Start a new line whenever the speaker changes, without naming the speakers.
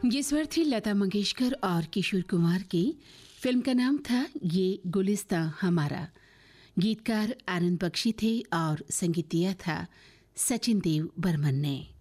ये स्वर थी लता मंगेशकर और किशोर कुमार की। फिल्म का नाम था ये गुलिस्तां हमारा। गीतकार आनंद बख्शी थे और संगीत दिया था सचिन देव बर्मन ने।